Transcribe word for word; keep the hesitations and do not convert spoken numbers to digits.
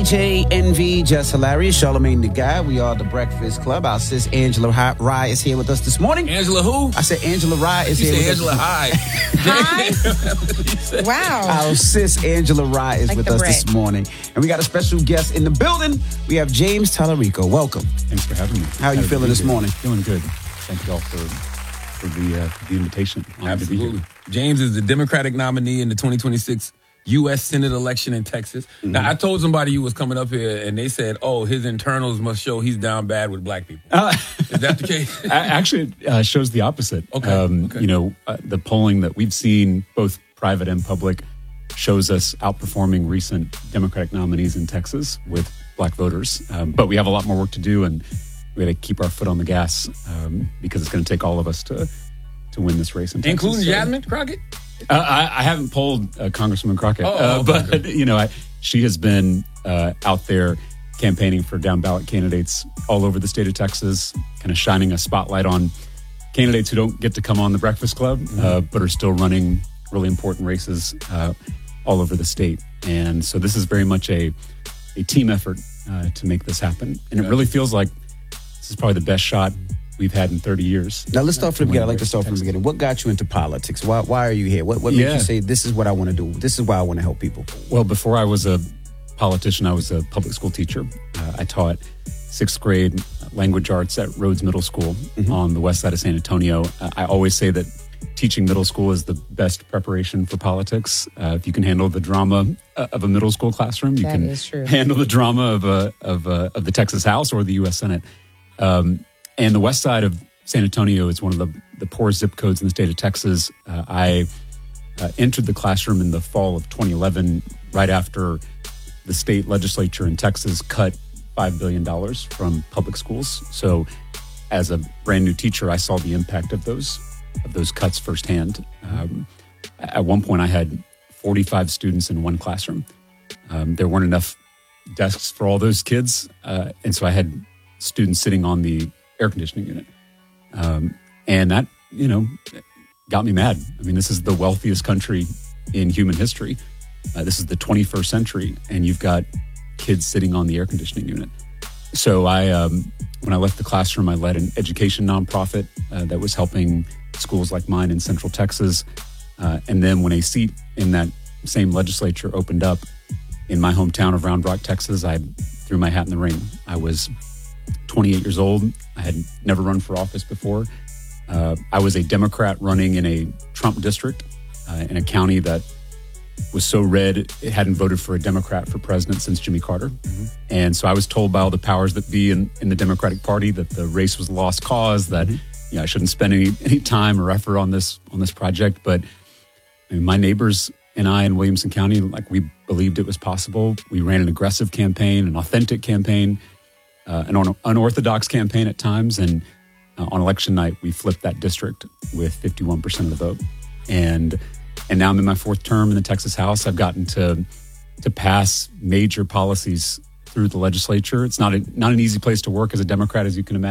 J, Envy, Just Hilarious, Charlamagne the Guy. We are the Breakfast Club. Our sis Angela Rye is here with us this morning. Angela who? I said Angela Rye is you here with Angela us. High. Hi. Wow. Our sis Angela Rye is like with us bread. this morning. And we got a special guest in the building. We have James Tallarico. Welcome. Thanks for having me. How are you Glad to feeling be this here. morning? Feeling good. Thank you all for, for the, uh, the invitation. Honored to be Absolutely. here. James is the Democratic nominee in the twenty twenty-six U S Senate election in Texas. Mm-hmm. Now, I told somebody you was coming up here, and they said, oh, his internals must show he's down bad with black people. Uh, is that the case? Actually, it uh, shows the opposite. Okay. Um, okay. You know, uh, the polling that we've seen, both private and public, shows us outperforming recent Democratic nominees in Texas with black voters. Um, but we have a lot more work to do, and we got to keep our foot on the gas um, because it's going to take all of us to to win this race in Texas. Including So, Jasmine Crockett? Uh, I, I haven't polled uh, Congresswoman Crockett, Oh, uh, okay, but okay. you know, I, she has been uh, out there campaigning for down ballot candidates all over the state of Texas, kind of shining a spotlight on candidates who don't get to come on the Breakfast Club, mm-hmm. uh, but are still running really important races uh, all over the state. And so this is very much a a team effort uh, to make this happen, and it really feels like this is probably the best shot we've had in thirty years. Now, let's start from the beginning. I'd like to start from the beginning. What got you into politics? Why Why are you here? What What made Yeah. you say, this is what I want to do? This is why I want to help people? Well, before I was a politician, I was a public school teacher. Uh, I taught sixth grade language arts at Rhodes Middle School mm-hmm. on the west side of San Antonio. Uh, I always say that teaching middle school is the best preparation for politics. Uh, if you can handle the drama of a middle school classroom, you That can is true. handle the drama of a, of a, of the Texas House or the U S Senate. Um, and the west side of San Antonio is one of the, the poorest zip codes in the state of Texas. Uh, I uh, entered the classroom in the fall of twenty eleven, right after the state legislature in Texas cut five billion dollars from public schools. So as a brand new teacher, I saw the impact of those of those cuts firsthand. Um, at one point, I had forty-five students in one classroom. Um, there weren't enough desks for all those kids, uh, and so I had students sitting on the air conditioning unit. Um, and that, you know, got me mad. I mean, this is the wealthiest country in human history. Uh, this is the twenty-first century, and you've got kids sitting on the air conditioning unit. So I, um, when I left the classroom, I led an education nonprofit uh, that was helping schools like mine in Central Texas. Uh, and then when a seat in that same legislature opened up in my hometown of Round Rock, Texas, I threw my hat in the ring. I was twenty-eight years old. I had never run for office before. Uh, I was a Democrat running in a Trump district uh, in a county that was so red it hadn't voted for a Democrat for president since Jimmy Carter. Mm-hmm. And so I was told by all the powers that be in, in the Democratic Party that the race was a lost cause, that mm-hmm. you know, I shouldn't spend any, any time or effort on this on this project. But I mean, my neighbors and I in Williamson County, like, we believed it was possible. We ran an aggressive campaign, an authentic campaign, uh, an unorthodox campaign at times. And uh, on election night, we flipped that district with fifty-one percent of the vote. And and now I'm in my fourth term in the Texas House. I've gotten to to pass major policies through the legislature. It's not a, not an easy place to work as a Democrat, as you can imagine.